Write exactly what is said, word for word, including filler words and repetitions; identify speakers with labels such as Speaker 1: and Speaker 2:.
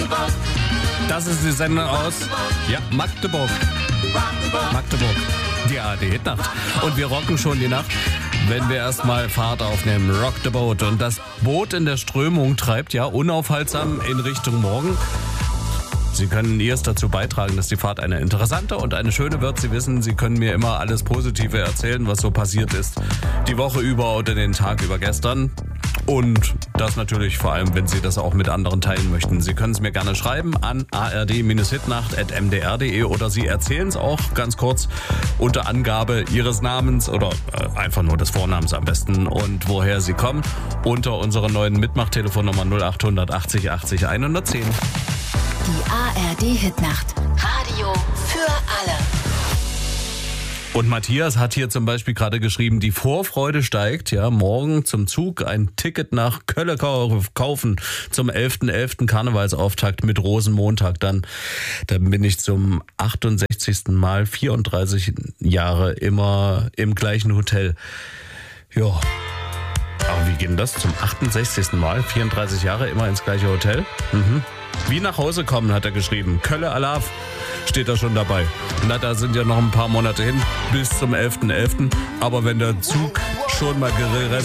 Speaker 1: Das ist die Sendung aus ja, Magdeburg. Magdeburg. Die A R D-Hitnacht. Und wir rocken schon die Nacht, wenn wir erstmal Fahrt aufnehmen. Rock the Boat. Und das Boot in der Strömung treibt ja unaufhaltsam in Richtung Morgen. Sie können erst dazu beitragen, dass die Fahrt eine interessante und eine schöne wird. Sie wissen, Sie können mir immer alles Positive erzählen, was so passiert ist. Die Woche über oder den Tag über gestern. Und das natürlich vor allem, wenn Sie das auch mit anderen teilen möchten. Sie können es mir gerne schreiben an a r d hitnacht at m d r punkt d e oder Sie erzählen es auch ganz kurz unter Angabe Ihres Namens oder äh, einfach nur des Vornamens am besten und woher Sie kommen unter unserer neuen Mitmachtelefonnummer null acht achtzig achtzig hundertzehn.
Speaker 2: Die A R D-Hitnacht. Radio für alle.
Speaker 1: Und Matthias hat hier zum Beispiel gerade geschrieben, die Vorfreude steigt, ja, morgen zum Zug ein Ticket nach Köln kaufen zum elften elften Karnevalsauftakt mit Rosenmontag. Dann, dann bin ich zum achtundsechzigsten Mal, vierunddreißig Jahre immer im gleichen Hotel. Ja, aber wie geht denn das? Zum achtundsechzigsten Mal, vierunddreißig Jahre immer ins gleiche Hotel? Mhm. Wie nach Hause kommen, hat er geschrieben. Kölle Alaf steht da schon dabei. Na, da sind ja noch ein paar Monate hin bis zum elften elften Aber wenn der Zug schon mal gereserviert